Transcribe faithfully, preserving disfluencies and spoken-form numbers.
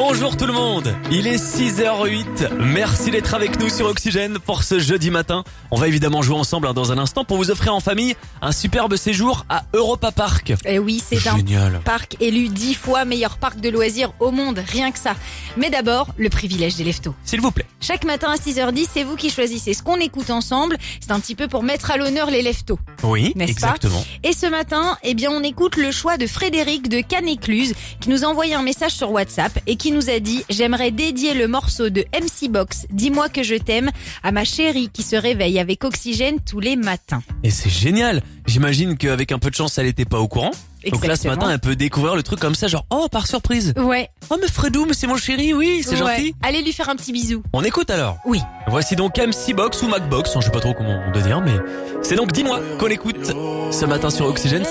Bonjour tout le monde, il est six heures huit, merci d'être avec nous sur Oxygène pour ce jeudi matin. On va évidemment jouer ensemble dans un instant pour vous offrir en famille un superbe séjour à Europa Park. Et oui, c'est Génial. un parc élu dix fois meilleur parc de loisirs au monde, rien que ça. Mais d'abord, le privilège des leftos. S'il vous plaît. Chaque matin à six heures dix, c'est vous qui choisissez ce qu'on écoute ensemble. C'est un petit peu pour mettre à l'honneur les leftos. Oui, N'est-ce exactement. pas? Et ce matin, eh bien, on écoute le choix de Frédéric de Canécluse qui nous a envoyé un message sur WhatsApp et qui nous a dit « J'aimerais dédier le morceau de M C Box, Dis-moi que je t'aime, à ma chérie qui se réveille avec Oxygène tous les matins. » Et c'est génial. J'imagine qu'avec un peu de chance, elle était pas au courant. Donc là, ce matin, elle peut découvrir le truc comme ça, genre, oh, par surprise. Ouais. Oh, mais Fredou, mais c'est mon chéri, oui, c'est ouais. gentil. Allez lui faire un petit bisou. On écoute alors. Oui. Voici donc M C Box ou Macbox, je sais pas trop comment on doit dire, mais c'est donc Dis-moi qu'on écoute ce matin sur Oxygène.